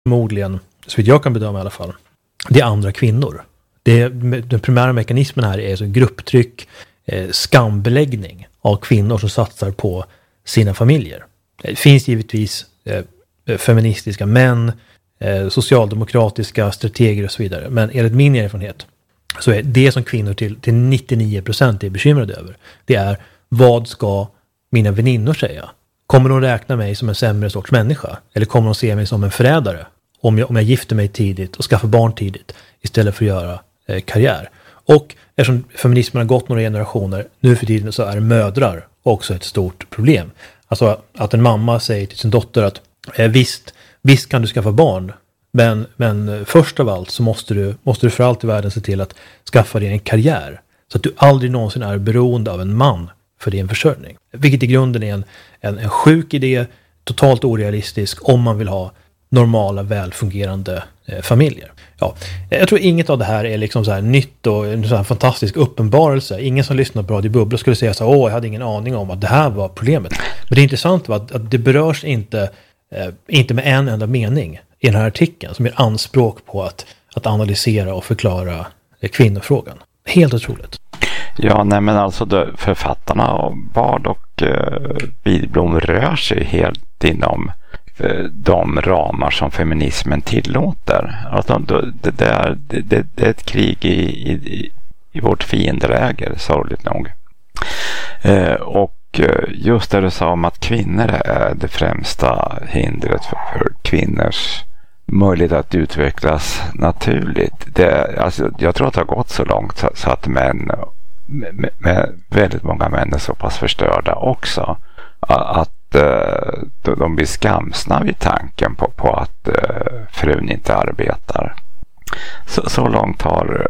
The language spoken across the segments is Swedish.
förmodligen, så vitt jag kan bedöma i alla fall, det är andra kvinnor. Den primära mekanismen här är så grupptryck, skambeläggning av kvinnor som satsar på sina familjer. Det finns givetvis feministiska män, socialdemokratiska strateger och så vidare. Men enligt min erfarenhet så är det som kvinnor till 99% är bekymrade över. Det är, vad ska mina väninnor säga? Kommer de räkna mig som en sämre sorts människa? Eller kommer de se mig som en förrädare? Om jag gifter mig tidigt och skaffar barn tidigt istället för att göra karriär. Och eftersom feminismen har gått några generationer, nu för tiden så är mödrar också ett stort problem. Alltså att en mamma säger till sin dotter att visst kan du skaffa barn, men först av allt så måste du för allt i världen se till att skaffa dig en karriär. Så att du aldrig någonsin är beroende av en man för din försörjning. Vilket i grunden är en sjuk idé, totalt orealistisk om man vill ha normala, välfungerande familjer. Ja, jag tror inget av det här är liksom så här nytt och en sån här fantastisk uppenbarelse. Ingen som lyssnar på Radio Bubbla skulle säga så här, jag hade ingen aning om att det här var problemet. Men det intressanta var att det berörs inte med en enda mening i den här artikeln som är anspråk på att analysera och förklara kvinnofrågan. Helt otroligt. Ja, nej men alltså författarna Bard och Widblom rör sig helt inom de ramar som feminismen tillåter. Alltså, det är ett krig i vårt fiendeläger, sorgligt nog. Och just det du sa om att kvinnor är det främsta hindret för kvinnors möjlighet att utvecklas naturligt. Alltså, jag tror att det har gått så långt så att män med väldigt många män är så pass förstörda också att de blir skamsna vid tanken på att frun inte arbetar. Så långt har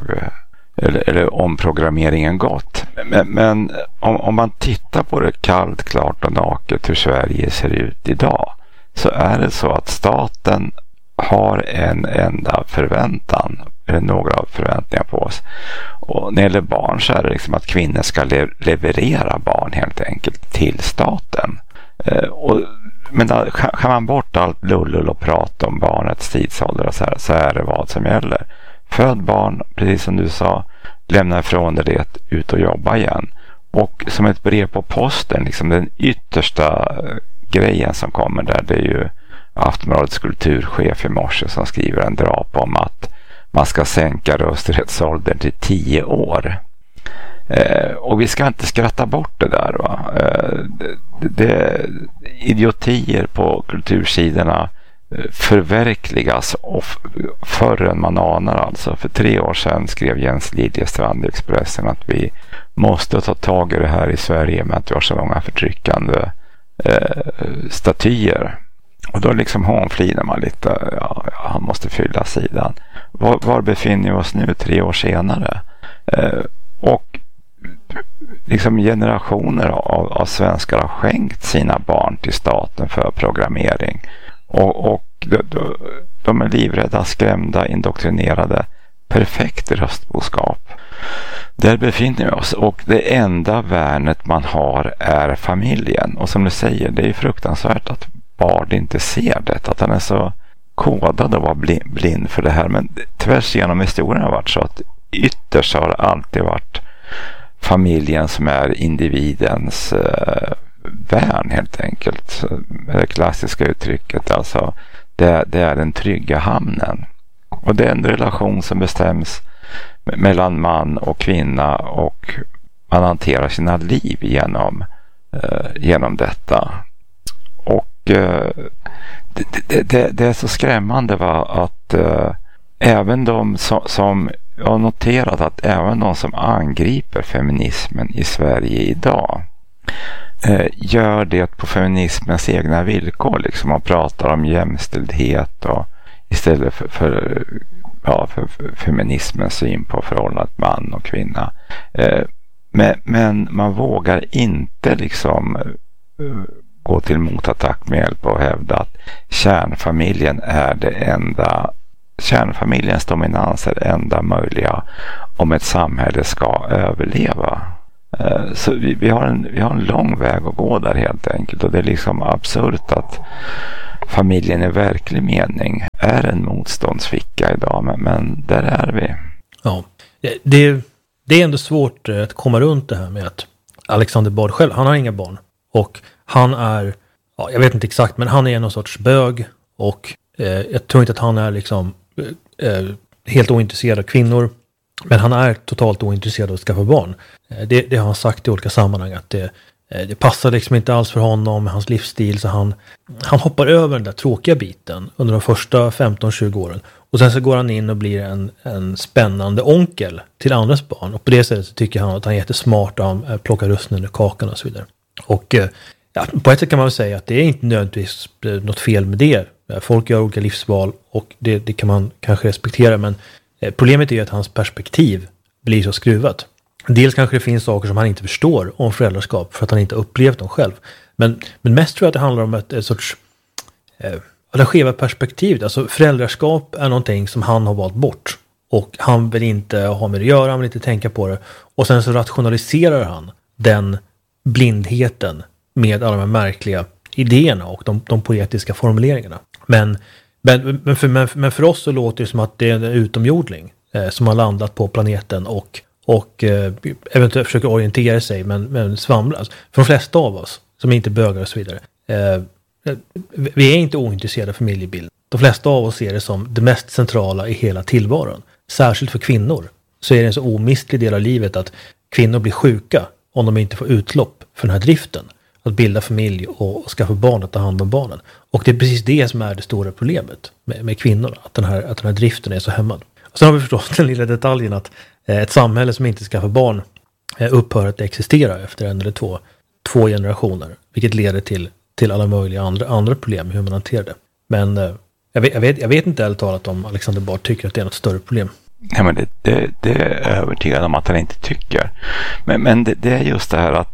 omprogrammeringen gått. Men om man tittar på det kallt, klart och naket hur Sverige ser ut idag, så är det så att staten har en enda förväntan, eller några förväntningar på oss. Och när det gäller barn så är det liksom att kvinnor ska leverera barn helt enkelt till staten. Men skär man bort allt lull och prata om barnets tidsålder och så är det vad som gäller. Föd barn, precis som du sa, lämna ifrån dig det, ut och jobba igen. Och som ett brev på posten, liksom den yttersta grejen som kommer där, det är ju Aftonbladets kulturchef i morse som skriver en drap om att man ska sänka rösträttsåldern till 10 år. Och vi ska inte skratta bort det där. Va? Det idiotier på kultursidorna förverkligas förr än man anar. Alltså. För 3 år sedan skrev Jens Liljestrand i Expressen att vi måste ta tag i det här i Sverige med att vi har så många förtryckande statyer. Och då liksom hånflinar man lite. Ja, han måste fylla sidan. Var befinner vi oss nu 3 år senare? Och liksom generationer av svenskar har skänkt sina barn till staten för programmering. Och de är livrädda, skrämda, indoktrinerade. Perfekt röstboskap. Där befinner vi oss. Och det enda värnet man har är familjen. Och som du säger, det är fruktansvärt att Bard inte ser det. Att han är så kodad och var blind för det här. Men tvärs genom historien har varit så att ytterst har det alltid varit familjen som är individens värn helt enkelt. Det klassiska uttrycket. Alltså det är den trygga hamnen. Och det är en relation som bestäms mellan man och kvinna och man hanterar sina liv genom detta. Och det är så skrämmande att även de som jag har noterat att även de som angriper feminismen i Sverige idag gör det på feminismens egna villkor. Liksom man pratar om jämställdhet och istället för feminismens syn på förhållandet man och kvinna. Men man vågar inte liksom gå till motattack med hjälp och hävda att kärnfamiljen är det enda. Kärnfamiljens dominans är det enda möjliga om ett samhälle ska överleva. Så vi har en lång väg att gå där helt enkelt. Och det är liksom absurt att familjen i verklig mening är en motståndsficka idag, men där är vi. Ja, det är ändå svårt att komma runt det här med att Alexander Bard själv, han har inga barn. Och han är, ja, jag vet inte exakt, men han är någon sorts bög. Och jag tror inte att han är liksom helt ointresserad av kvinnor. Men han är totalt ointresserad av att skaffa barn. Det har han sagt i olika sammanhang, att det passar liksom inte alls för honom med hans livsstil, så han hoppar över den där tråkiga biten under de första 15-20 åren. Och sen så går han in och blir en spännande onkel till andras barn. Och på det sättet så tycker han att han är jättesmart och han plockar russinen ur kakan och så vidare. Och ja, på ett sätt kan man väl säga att det är inte nödvändigtvis något fel med det. Folk gör olika livsval och det kan man kanske respektera, men problemet är ju att hans perspektiv blir så skruvat. Dels kanske det finns saker som han inte förstår om föräldraskap för att han inte har upplevt dem själv. Men mest tror jag att det handlar om ett sorts det skeva perspektivet. Alltså föräldraskap är någonting som han har valt bort. Och han vill inte ha med det att göra, han vill inte tänka på det. Och sen så rationaliserar han den blindheten med alla de här märkliga idéerna och de poetiska formuleringarna. Men för oss så låter det som att det är en utomjordling som har landat på planeten och eventuellt försöker orientera sig men svamlas. För de flesta av oss som inte bögar och så vidare, vi är inte ointresserade av familjebild. De flesta av oss ser det som det mest centrala i hela tillvaron. Särskilt för kvinnor så är det en så omistlig del av livet att kvinnor blir sjuka om de inte får utlopp för den här driften. Att bilda familj och skaffa barn och ta hand om barnen. Och det är precis det som är det stora problemet med kvinnorna. Att den här driften är så hämmad. Och sen har vi förstås den lilla detaljen att ett samhälle som inte skaffar barn upphör att existera efter en eller två generationer. Vilket leder till alla möjliga andra problem hur man hanterar det. Men jag vet inte ärligt talat om Alexander Bard tycker att det är något större problem. Ja, men det är jag övertygad om att han inte tycker. Men det är just det här att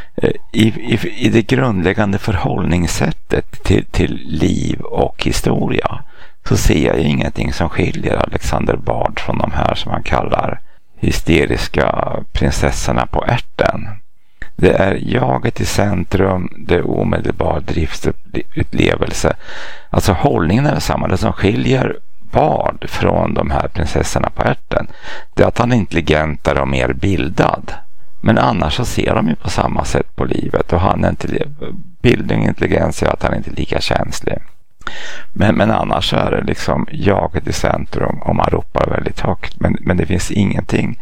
i det grundläggande förhållningssättet till liv och historia så ser jag ingenting som skiljer Alexander Bard från de här som man kallar hysteriska prinsessorna på ärten. Det är jaget i centrum, det är omedelbar driftsutlevelse. Alltså hållningen är detsamma. Det som skiljer Bard från de här prinsessorna på ärten, det är att han är intelligentare och mer bildad. Men annars så ser de ju på samma sätt på livet och han är inte bildning och intelligens är att han inte är lika känslig. Men annars så är det liksom jaget i centrum och man ropar väldigt högt. Men det finns ingenting.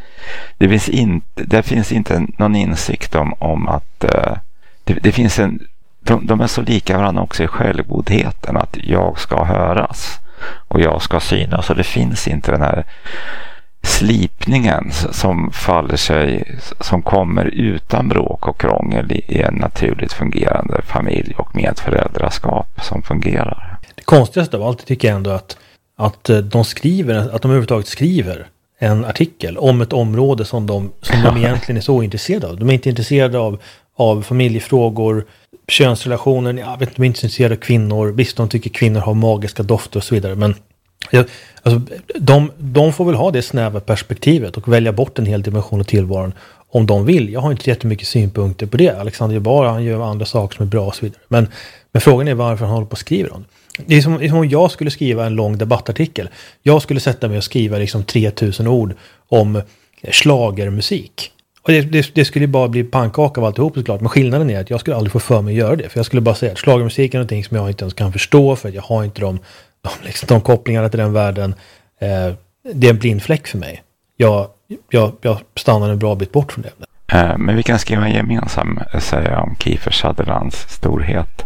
Det finns inte någon insikt om att det finns de är så lika varandra också i självgodheten att jag ska höras och jag ska synas. Så det finns inte den här slipningen som faller sig, som kommer utan bråk och krångel i en naturligt fungerande familj och med föräldraskap som fungerar. Det konstigaste av allt tycker jag ändå att de överhuvudtaget skriver en artikel om ett område som de egentligen är så intresserade av. De är inte intresserade av familjefrågor, könsrelationer, de är inte intresserade av kvinnor. Visst, de tycker kvinnor har magiska dofter och så vidare, men alltså, de får väl ha det snäva perspektivet och välja bort en hel dimension av tillvaron om de vill. Jag har inte jättemycket synpunkter på det. Alexander Bard, han gör andra saker som är bra och så vidare. Men frågan är varför han håller på att skriva om det. Det är som om jag skulle skriva en lång debattartikel. Jag skulle sätta mig och skriva liksom 3000 ord om schlagermusik. Och det skulle bara bli pannkaka av alltihop såklart. Men skillnaden är att jag skulle aldrig få för mig att göra det. För jag skulle bara säga att schlagermusik är någonting som jag inte ens kan förstå. För att jag har inte de kopplingarna till den världen. Det är en blind fläck för mig. Jag stannar en bra bit bort från det. Men vi kan skriva en gemensam säga om Kiefer Sutherlands storhet.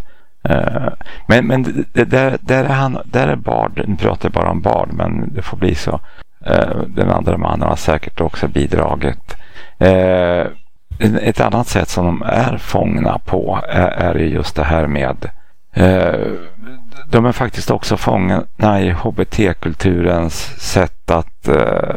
Men där är Bard, nu pratar jag bara om Bard, men det får bli så. Den andra mannen har säkert också bidragit. Ett annat sätt som de är fångna på är just det här med de är faktiskt också fångna i HBT-kulturens sätt att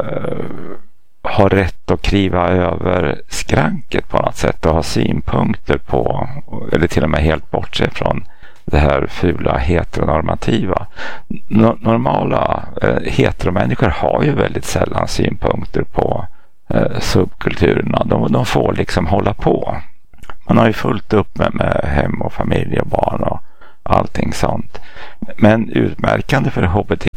ha rätt att kliva över skranket på något sätt och ha synpunkter på, eller till och med helt bortse från det här fula heteronormativa. Normala heteromänniskor har ju väldigt sällan synpunkter på subkulturerna. De får liksom hålla på. Man har ju fullt upp med hem och familj och barn och allting sånt. Men utmärkande för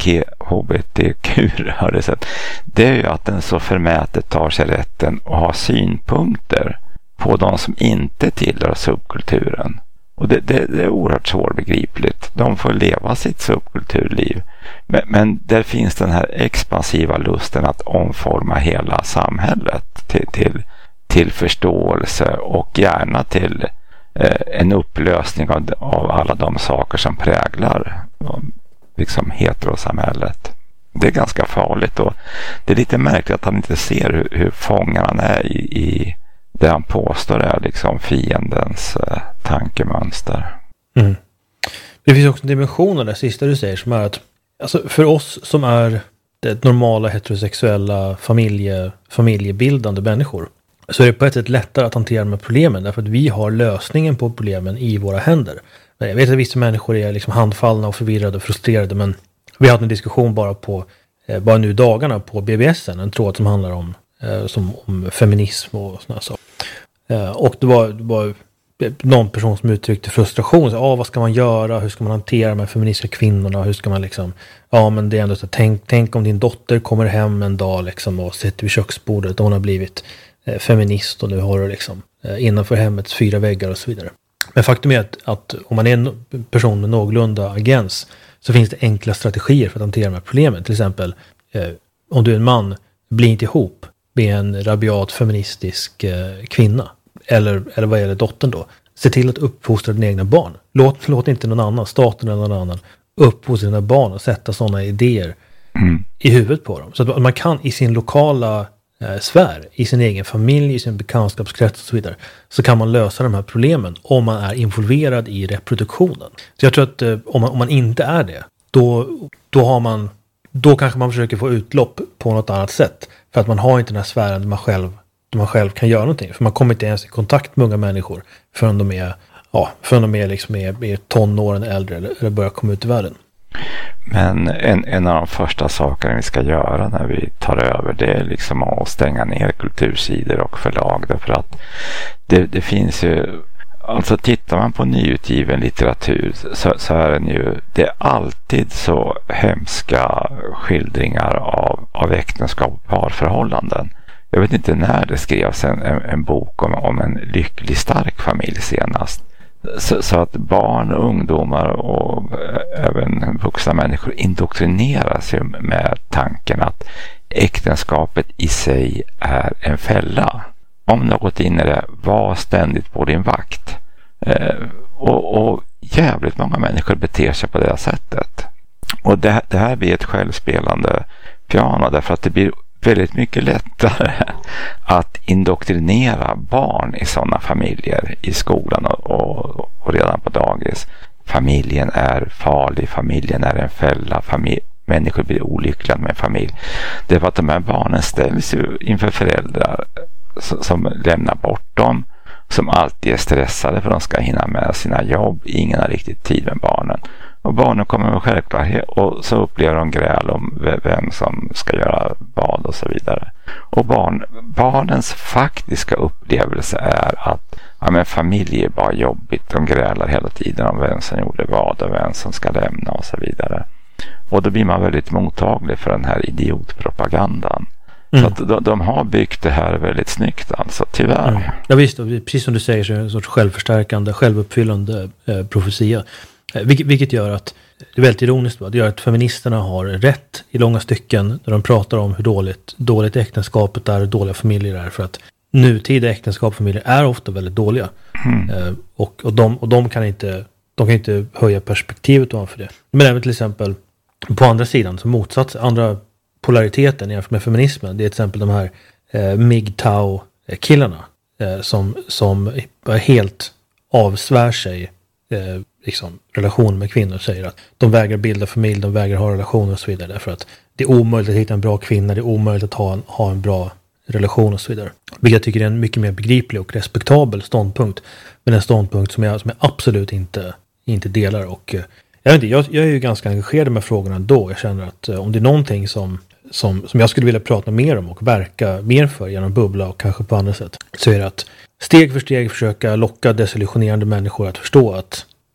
hbtq-rörelsen, det är ju att den så förmätet tar sig rätten att ha synpunkter på de som inte tillhör subkulturen. Och det är oerhört svårbegripligt. De får leva sitt subkulturliv. Men där finns den här expansiva lusten att omforma hela samhället till förståelse och gärna till en upplösning av alla de saker som präglar liksom heterosamhället. Det är ganska farligt, och det är lite märkligt att han inte ser hur fången han är i det han påstår är liksom fiendens tankemönster. Mm. Det finns också en dimension av det sista du säger, som är att alltså för oss som är det normala heterosexuella familjebildande människor, så är det på ett sätt lättare att hantera de här problemen, därför att vi har lösningen på problemen i våra händer. Men jag vet att vissa människor är liksom handfallna och förvirrade och frustrerade, men vi hade en diskussion bara nu dagarna på BBS:en, en tråd som handlar om feminism och sådana saker. Och det var någon person som uttryckte frustration. Så, vad ska man göra? Hur ska man hantera de här feministiska kvinnorna? Hur ska man liksom... Ja, men det är ändå så, tänk om din dotter kommer hem en dag liksom och sitter vid köksbordet och hon har blivit feminist och nu har du liksom innanför hemmets 4 väggar och så vidare. Men faktum är att om man är en person med någorlunda agens, så finns det enkla strategier för att hantera de här problemen. Till exempel, om du är en man, bli inte ihop med en rabiat feministisk kvinna. Eller vad gäller dottern då. Se till att uppfostra dina egna barn. Låt inte någon annan, staten eller någon annan, uppfostra dina barn och sätta sådana idéer i huvudet på dem. Så att man kan i sin lokala sfär, i sin egen familj, i sin bekantskapskrets och så vidare, så kan man lösa de här problemen om man är involverad i reproduktionen. Så jag tror att om man inte är det, då kanske man försöker få utlopp på något annat sätt. För att man har inte den här sfären där man själv kan göra någonting. För man kommer inte ens i kontakt med unga människor förrän de är liksom tonåren äldre eller börjar komma ut i världen. Men en av de första sakerna vi ska göra när vi tar över, det är liksom att stänga ner kultursidor och förlag. Därför att det finns ju, alltså tittar man på nyutgiven litteratur så är det är alltid så hemska skildringar av äktenskap och parförhållanden. Jag vet inte när det skrevs en bok om en lycklig stark familj senast. Så att barn, ungdomar och även vuxna människor indoktrineras ju med tanken att äktenskapet i sig är en fälla. Om du har gått in i det, var ständigt på din vakt. Och jävligt många människor beter sig på det sättet. Och det här blir ett självspelande piano, därför att det blir väldigt mycket lättare att indoktrinera barn i sådana familjer i skolan och redan på dagis. Familjen är farlig, familjen är en fälla, människor blir olyckliga med familj. Det är för att de här barnen ställs ju inför föräldrar som lämnar bort dem, som alltid är stressade för de ska hinna med sina jobb. Ingen har riktigt tid med barnen. Och barnen kommer med självklarhet, och så upplever de gräl om vem som ska göra vad och så vidare. Och barnens faktiska upplevelse är att familj är bara jobbigt. De grälar hela tiden om vem som gjorde vad och vem som ska lämna och så vidare. Och då blir man väldigt mottaglig för den här idiotpropagandan. Så att de har byggt det här väldigt snyggt, alltså, tyvärr. Ja visst, precis som du säger, så är det en sorts självförstärkande, självuppfyllande profetia. Vilket gör att, det är väldigt ironiskt, det gör att feministerna har rätt i långa stycken när de pratar om hur dåligt äktenskapet är, dåliga familjer är, för att nutida äktenskap och familjer är ofta väldigt dåliga. Och de kan inte höja perspektivet ovanför det. Men även till exempel på andra sidan, som motsats, andra polariteten jämfört med feminismen, det är till exempel de här MGTOW-killarna som helt avsvär sig liksom relation med kvinnor, säger att de vägrar bilda familj, de vägrar ha relationer och så vidare, därför att det är omöjligt att hitta en bra kvinna, det är omöjligt att ha en bra relation och så vidare. Vilket jag tycker är en mycket mer begriplig och respektabel ståndpunkt, men en ståndpunkt som jag absolut inte delar. Och jag är ju ganska engagerad med frågorna då. Jag känner att om det är någonting som jag skulle vilja prata mer om och verka mer för genom Bubbla och kanske på andra sätt, så är det att steg för steg försöka locka desillusionerande människor att förstå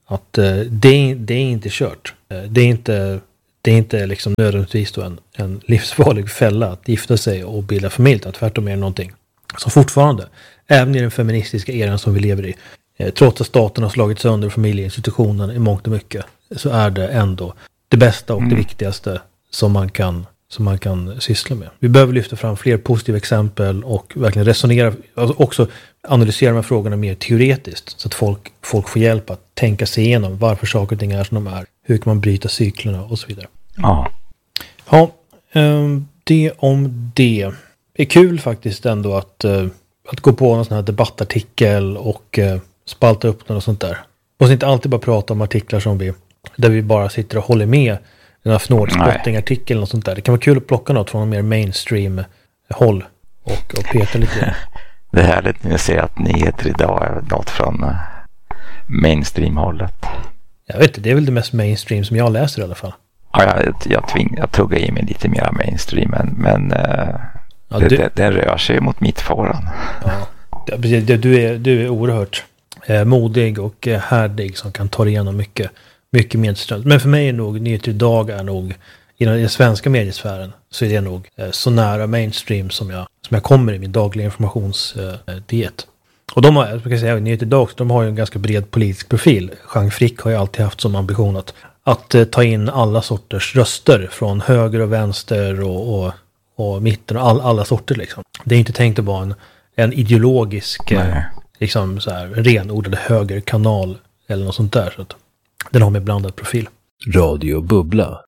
det är inte kört. Det är inte liksom nödvändigtvis då en livsfarlig fälla att gifta sig och bilda familj. Tvärtom är det någonting som fortfarande, även i den feministiska eran som vi lever i, trots att staten har slagit sönder familjeinstitutionen i mångt och mycket, så är det ändå det bästa och det viktigaste som man kan syssla med. Vi behöver lyfta fram fler positiva exempel och verkligen resonera, alltså också analysera de här frågorna mer teoretiskt, så att folk får hjälp att tänka sig igenom varför saker och ting är som de är, hur kan man bryta cyklerna och så vidare. Ja. Ja, det om det. Det är kul faktiskt ändå att gå på en sån här debattartikel och spalta upp den och sånt där. Och inte alltid bara prata om artiklar där vi bara sitter och håller med den här Fnordspotting-artikeln och sånt där. Det kan vara kul att plocka något från en mer mainstream-håll och peta lite. Det är härligt när jag ser att nyheter idag är något från mainstream-hållet. Jag vet inte, det är väl det mest mainstream som jag läser i alla fall. Ja, jag tuggar i mig lite mer mainstream, men det rör sig mot mittfåran. Ja, du är oerhört modig och härdig som kan ta dig igenom mycket medströmt. Men för mig är nog nyheter idag i den svenska mediesfären så är det nog så nära mainstream som jag kommer i min dagliga informationsdiet. Och de har, jag ska säga, nyheter idag också, de har ju en ganska bred politisk profil. Jean Frick har ju alltid haft som ambition att ta in alla sorters röster från höger och vänster och mitten och alla sorter liksom. Det är inte tänkt att vara en ideologisk liksom så här renodlad högerkanal eller något sånt där, så att den har med blandad profil. Radio Bubbla.